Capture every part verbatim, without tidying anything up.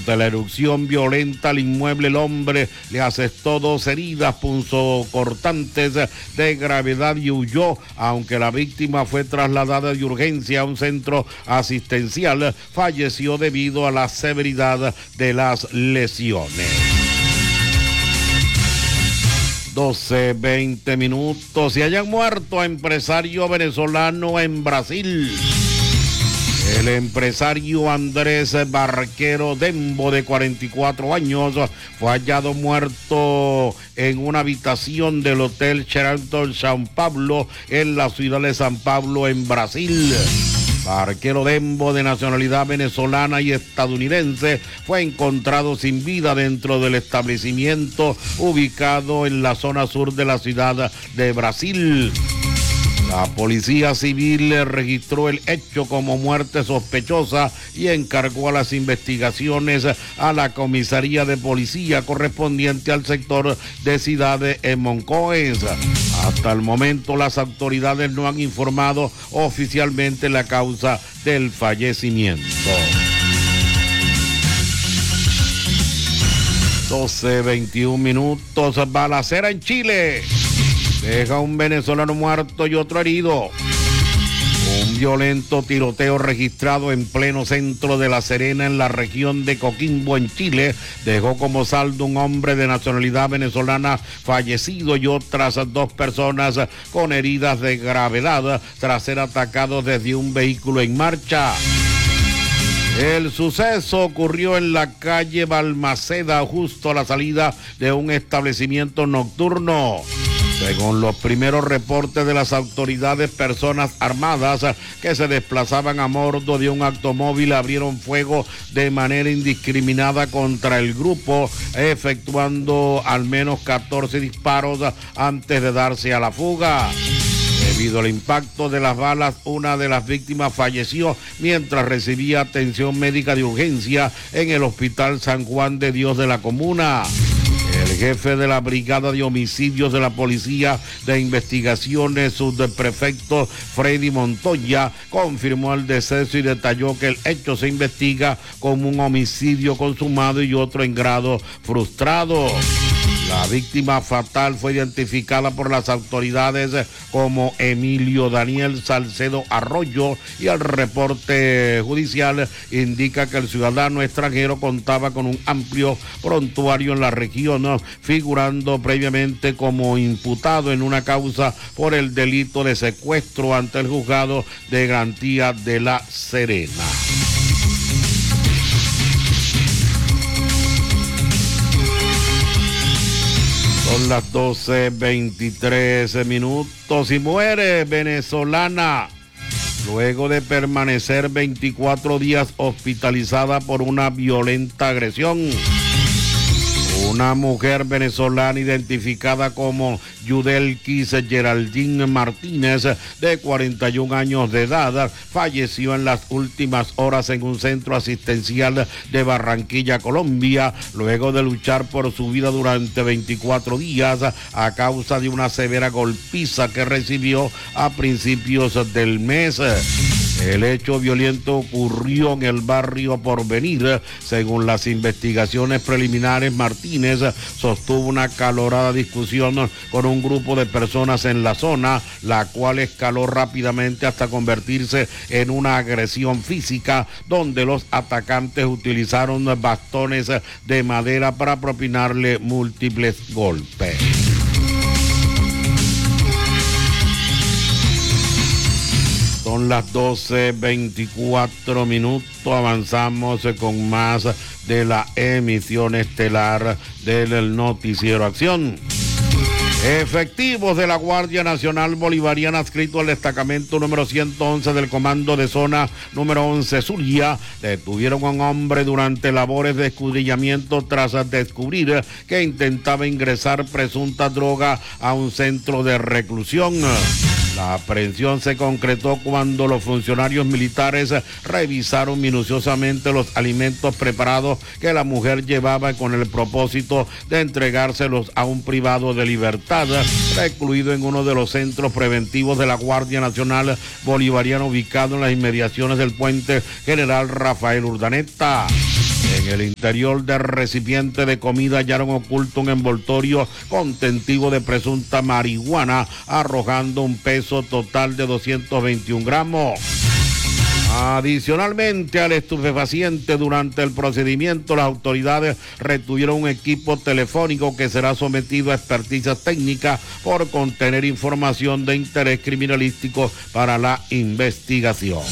De la erupción violenta al inmueble, el hombre le asestó dos heridas punzocortantes de gravedad y huyó, aunque la víctima fue trasladada de urgencia a un centro asistencial, falleció debido a la severidad de las lesiones. doce, veinte minutos. Se hayan muerto a empresario venezolano en Brasil. El empresario Andrés Barquero Dembo, de cuarenta y cuatro años, fue hallado muerto en una habitación del Hotel Sheraton San Pablo en la ciudad de San Pablo, en Brasil. Barquero Dembo, de nacionalidad venezolana y estadounidense, fue encontrado sin vida dentro del establecimiento ubicado en la zona sur de la ciudad de Brasil. La policía civil registró el hecho como muerte sospechosa y encargó a las investigaciones a la comisaría de policía correspondiente al sector de Cidade en Moncoes. Hasta el momento las autoridades no han informado oficialmente la causa del fallecimiento. doce, veintiún minutos. Balacera en Chile. Deja un venezolano muerto y otro herido. Un violento tiroteo registrado en pleno centro de La Serena, en la región de Coquimbo, en Chile, dejó como saldo un hombre de nacionalidad venezolana fallecido y otras dos personas con heridas de gravedad tras ser atacados desde un vehículo en marcha. El suceso ocurrió en la calle Balmaceda, justo a la salida de un establecimiento nocturno. Según los primeros reportes de las autoridades, personas armadas que se desplazaban a bordo de un automóvil abrieron fuego de manera indiscriminada contra el grupo, efectuando al menos catorce disparos antes de darse a la fuga. Debido al impacto de las balas, una de las víctimas falleció mientras recibía atención médica de urgencia en el Hospital San Juan de Dios de la comuna. El jefe de la Brigada de Homicidios de la Policía de Investigaciones, subprefecto Freddy Montoya, confirmó el deceso y detalló que el hecho se investiga como un homicidio consumado y otro en grado frustrado. La víctima fatal fue identificada por las autoridades como Emilio Daniel Salcedo Arroyo, y el reporte judicial indica que el ciudadano extranjero contaba con un amplio prontuario en la región, figurando previamente como imputado en una causa por el delito de secuestro ante el juzgado de garantía de La Serena. Son las doce, veintitrés minutos y muere venezolana luego de permanecer veinticuatro días hospitalizada por una violenta agresión. Una mujer venezolana identificada como Yudelkis Geraldine Martínez, de cuarenta y un años de edad, falleció en las últimas horas en un centro asistencial de Barranquilla, Colombia, luego de luchar por su vida durante veinticuatro días a causa de una severa golpiza que recibió a principios del mes. El hecho violento ocurrió en el barrio Porvenir. Según las investigaciones preliminares, Martínez sostuvo una acalorada discusión con un grupo de personas en la zona, la cual escaló rápidamente hasta convertirse en una agresión física, donde los atacantes utilizaron bastones de madera para propinarle múltiples golpes. Son las doce, veinticuatro minutos, avanzamos con más de la emisión estelar del Noticiero Acción. Efectivos de la Guardia Nacional Bolivariana adscrito al destacamento número ciento once del Comando de Zona número once Zulia detuvieron a un hombre durante labores de escudriñamiento tras descubrir que intentaba ingresar presunta droga a un centro de reclusión. La aprehensión se concretó cuando los funcionarios militares revisaron minuciosamente los alimentos preparados que la mujer llevaba con el propósito de entregárselos a un privado de libertad, recluido en uno de los centros preventivos de la Guardia Nacional Bolivariana ubicado en las inmediaciones del puente General Rafael Urdaneta. En el interior del recipiente de comida hallaron oculto un envoltorio contentivo de presunta marihuana, arrojando un peso total de doscientos veintiún gramos. Adicionalmente al estupefaciente, durante el procedimiento las autoridades retuvieron un equipo telefónico que será sometido a experticias técnicas por contener información de interés criminalístico para la investigación.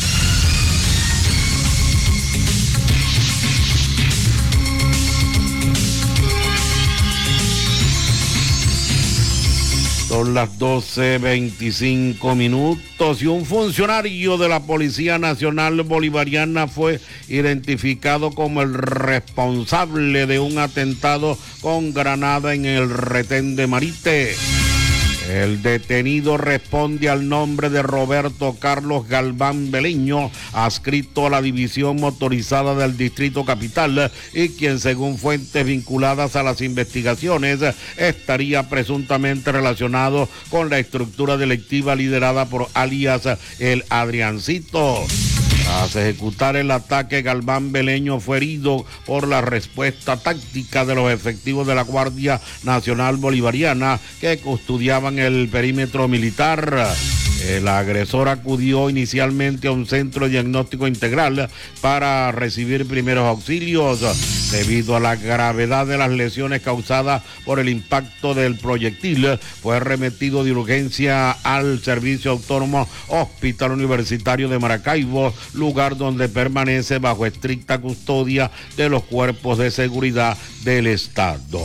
Son las doce veinticinco minutos y un funcionario de la Policía Nacional Bolivariana fue identificado como el responsable de un atentado con granada en el retén de Marite. El detenido responde al nombre de Roberto Carlos Galván Beleño, adscrito a la División Motorizada del Distrito Capital, y quien, según fuentes vinculadas a las investigaciones, estaría presuntamente relacionado con la estructura delictiva liderada por alias El Adriancito. Tras ejecutar el ataque, Galván Beleño fue herido por la respuesta táctica de los efectivos de la Guardia Nacional Bolivariana que custodiaban el perímetro militar. El agresor acudió inicialmente a un centro de diagnóstico integral para recibir primeros auxilios. Debido a la gravedad de las lesiones causadas por el impacto del proyectil, fue remitido de urgencia al Servicio Autónomo Hospital Universitario de Maracaibo, lugar donde permanece bajo estricta custodia de los cuerpos de seguridad del Estado.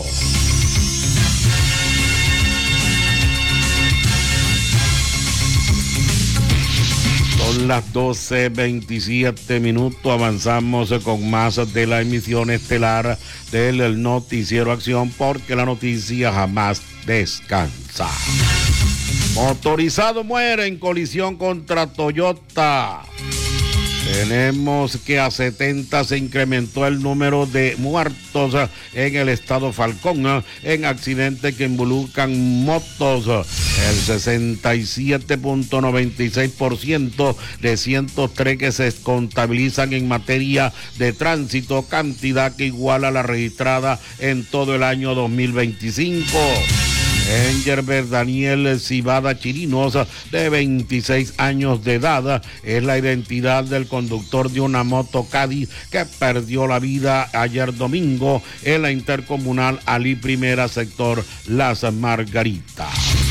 Son las doce veintisiete minutos, avanzamos con más de la emisión estelar del Noticiero Acción, porque la noticia jamás descansa. Motorizado muere en colisión contra Toyota. Tenemos que a setenta se incrementó el número de muertos en el estado Falcón en accidentes que involucran motos. El sesenta y siete punto noventa y seis por ciento de ciento tres que se contabilizan en materia de tránsito, cantidad que iguala a la registrada en todo el año dos mil veinticinco. Engelbert Daniel Cibada Chirinos, de veintiséis años de edad, es la identidad del conductor de una moto Caddy que perdió la vida ayer domingo en la intercomunal Alí Primera, sector Las Margaritas.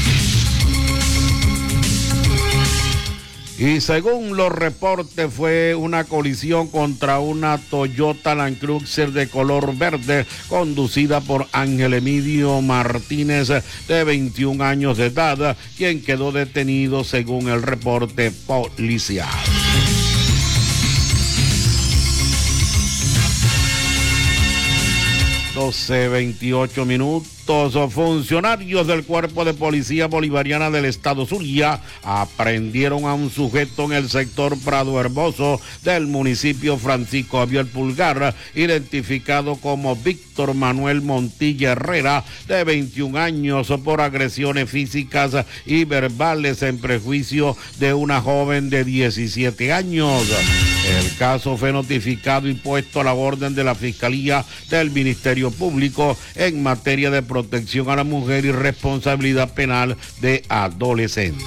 Y según los reportes, fue una colisión contra una Toyota Land Cruiser de color verde conducida por Ángel Emilio Martínez, de veintiún años de edad, quien quedó detenido según el reporte policial. doce veintiocho minutos. Funcionarios del Cuerpo de Policía Bolivariana del Estado Zulia aprendieron a un sujeto en el sector Prado Hermoso del municipio Francisco Javier Pulgar, identificado como Víctor Manuel Montilla Herrera, de veintiún años, por agresiones físicas y verbales en prejuicio de una joven de diecisiete años. El caso fue notificado y puesto a la orden de la Fiscalía del Ministerio Público en materia de protección a la mujer y responsabilidad penal de adolescentes.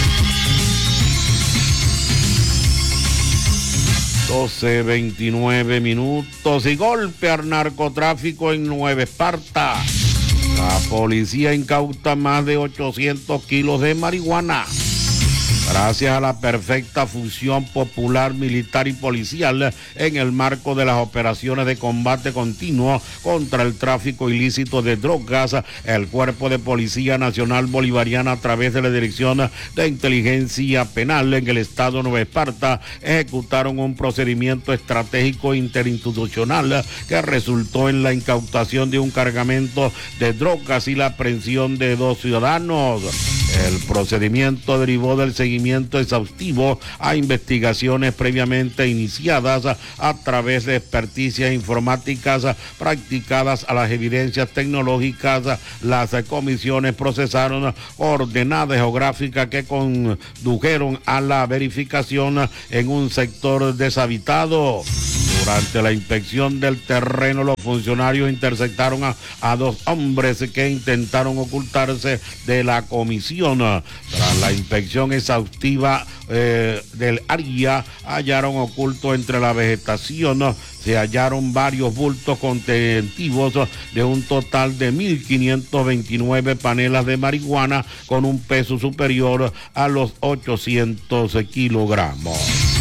doce veintinueve minutos y golpe al narcotráfico en Nueva Esparta. La policía incauta más de ochocientos kilos de marihuana. Gracias a la perfecta fusión popular, militar y policial en el marco de las operaciones de combate continuo contra el tráfico ilícito de drogas, el Cuerpo de Policía Nacional Bolivariana, a través de la Dirección de Inteligencia Penal en el estado de Nueva Esparta, ejecutaron un procedimiento estratégico interinstitucional que resultó en la incautación de un cargamento de drogas y la aprehensión de dos ciudadanos. El procedimiento derivó del seguimiento exhaustivo a investigaciones previamente iniciadas a través de experticias informáticas practicadas a las evidencias tecnológicas. Las comisiones procesaron coordenadas geográficas que condujeron a la verificación en un sector deshabitado. Durante la inspección del terreno, los funcionarios interceptaron a, a dos hombres que intentaron ocultarse de la comisión. Tras la inspección exhaustiva eh, del área, hallaron oculto entre la vegetación, se hallaron varios bultos constitutivos de un total de mil quinientos veintinueve panelas de marihuana con un peso superior a los ochocientos kilogramos.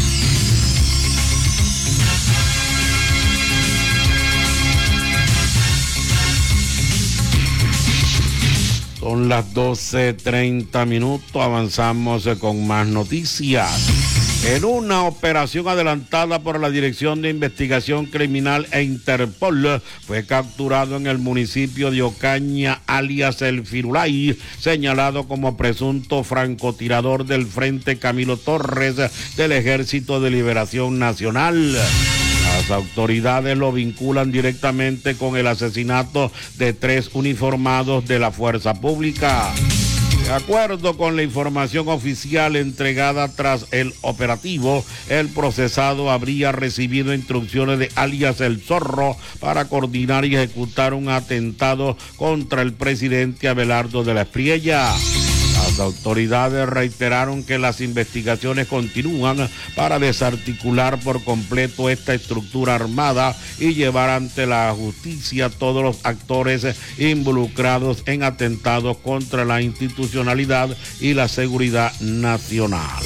Son las doce treinta minutos, avanzamos con más noticias. En una operación adelantada por la Dirección de Investigación Criminal e Interpol, fue capturado en el municipio de Ocaña, alias El Firulay, señalado como presunto francotirador del Frente Camilo Torres del Ejército de Liberación Nacional. Las autoridades lo vinculan directamente con el asesinato de tres uniformados de la fuerza pública. De acuerdo con la información oficial entregada tras el operativo, el procesado habría recibido instrucciones de alias El Zorro para coordinar y ejecutar un atentado contra el presidente Abelardo de la Espriella. Las autoridades reiteraron que las investigaciones continúan para desarticular por completo esta estructura armada y llevar ante la justicia a todos los actores involucrados en atentados contra la institucionalidad y la seguridad nacional.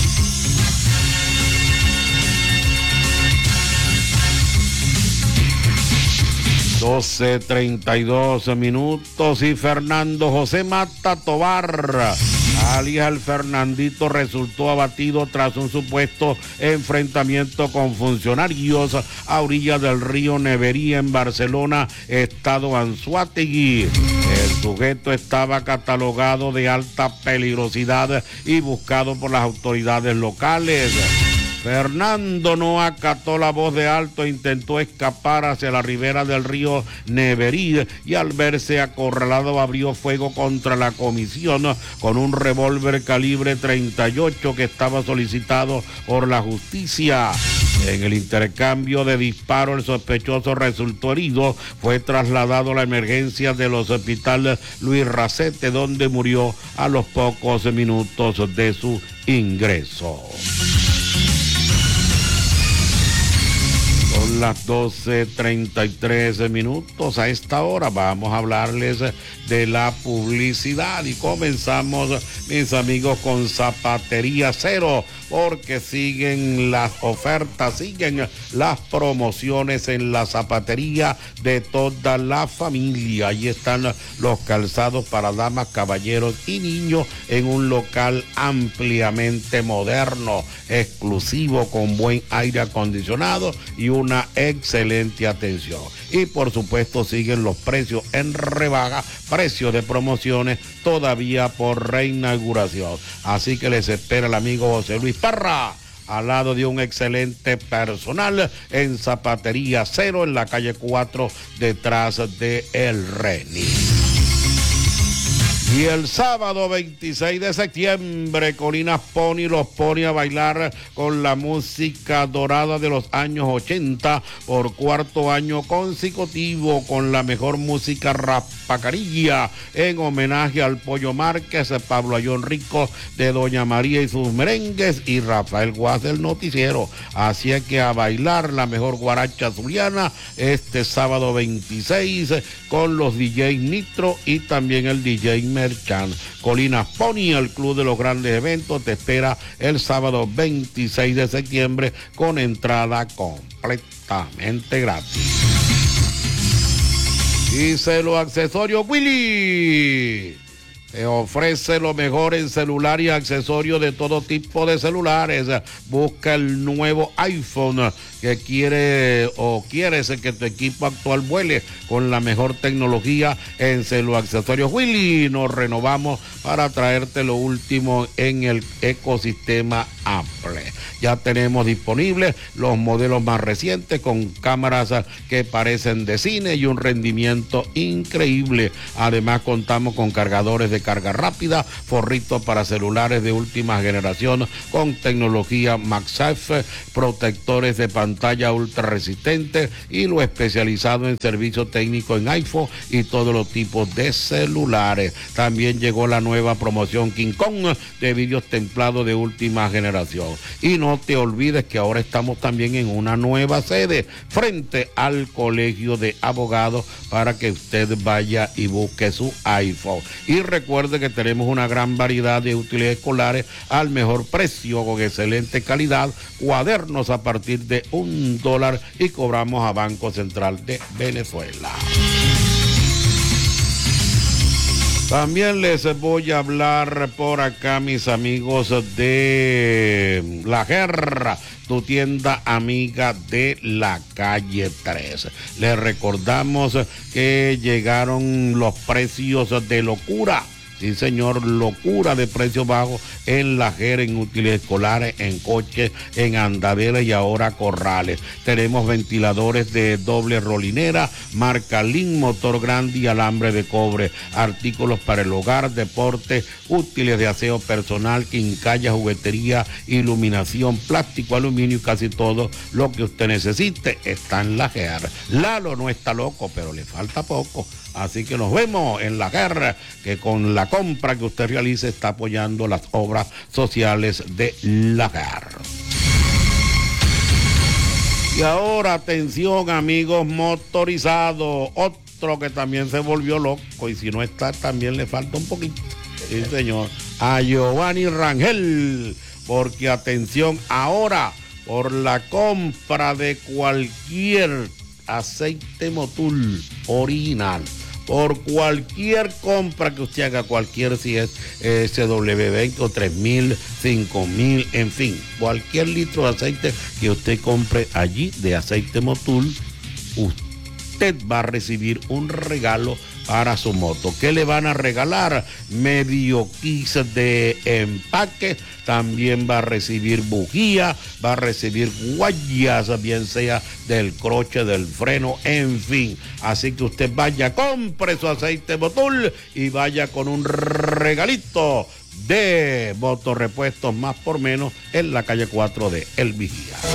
doce treinta y dos minutos y Fernando José Mata Tobar, alias el Fernandito, resultó abatido tras un supuesto enfrentamiento con funcionarios a orillas del río Neverí en Barcelona, estado Anzoátegui. El sujeto estaba catalogado de alta peligrosidad y buscado por las autoridades locales. Fernando no acató la voz de alto e intentó escapar hacia la ribera del río Neverí y al verse acorralado abrió fuego contra la comisión con un revólver calibre treinta y ocho que estaba solicitado por la justicia. En el intercambio de disparos, el sospechoso resultó herido, fue trasladado a la emergencia del hospital Luis Racete, donde murió a los pocos minutos de su ingreso. Son las doce treinta y tres minutos. A esta hora vamos a hablarles de la publicidad y comenzamos, mis amigos, con Zapatería Cero, porque siguen las ofertas, siguen las promociones en la zapatería de toda la familia. Ahí están los calzados para damas, caballeros y niños en un local ampliamente moderno, exclusivo, con buen aire acondicionado y una excelente atención. Y por supuesto siguen los precios en rebaja, precios de promociones todavía por reinauguración. Así que les espera el amigo José Luis Parra, al lado de un excelente personal en Zapatería Cero, en la calle cuatro, detrás de El Reni. Y el sábado veintiséis de septiembre, Colinas Pony los pone a bailar con la música dorada de los años ochenta por cuarto año consecutivo, con la mejor música rapacarilla, en homenaje al Pollo Márquez, Pablo Ayón Rico de Doña María y sus merengues y Rafael Guas del noticiero. Así es que a bailar la mejor guaracha zuliana este sábado veintiséis con los D J Nitro y también el D J Merchan. Colinas Pony, el club de los grandes eventos, te espera el sábado veintiséis de septiembre con entrada completamente gratis. Y Celo Accesorios Willy te ofrece lo mejor en celular y accesorios de todo tipo de celulares. Busca el nuevo iPhone que quiere o quieres que tu equipo actual vuele con la mejor tecnología. En Celo Accesorios Willy nos renovamos para traerte lo último en el ecosistema Apple. Ya tenemos disponibles los modelos más recientes con cámaras que parecen de cine y un rendimiento increíble. Además contamos con cargadores de carga rápida, forritos para celulares de última generación con tecnología MagSafe, protectores de pantalla ultra resistentes y lo especializado en servicio técnico en iPhone y todos los tipos de celulares. También llegó la nueva promoción King Kong de vídeos templados de última generación. Y no te olvides que ahora estamos también en una nueva sede frente al Colegio de Abogados para que usted vaya y busque su iPhone. Y recuerde que tenemos una gran variedad de útiles escolares al mejor precio con excelente calidad, cuadernos a partir de un dólar y cobramos a Banco Central de Venezuela. También les voy a hablar por acá, mis amigos, de La Guerra, tu tienda amiga de la calle tres. Les recordamos que llegaron los precios de locura. Sí, señor, locura de precios bajos en La Guerra, en útiles escolares, en coches, en andaderas y ahora corrales. Tenemos ventiladores de doble rolinera, marca Lin, motor grande y alambre de cobre, artículos para el hogar, deporte, útiles de aseo personal, quincalla, juguetería, iluminación, plástico, aluminio y casi todo lo que usted necesite está en La Guerra. Lalo no está loco, pero le falta poco. Así que nos vemos en La Guerra, que con la compra que usted realice está apoyando las obras sociales de La Guerra. Y ahora, atención, amigos motorizados, otro que también se volvió loco, y si no está, también le falta un poquito. Sí, señor. A Giovanni Rangel, porque atención, ahora, por la compra de cualquier aceite Motul original, por cualquier compra que usted haga, cualquier si es S W veinte o tres mil, cinco mil, en fin, cualquier litro de aceite que usted compre allí de aceite Motul, usted va a recibir un regalo para su moto. ¿Qué le van a regalar? Medio kit de empaque, también va a recibir bujía, va a recibir guayas, bien sea del croche, del freno, en fin. Así que usted vaya, compre su aceite Motul y vaya con un regalito de motorrepuestos más por menos en la calle cuatro de El Vigía.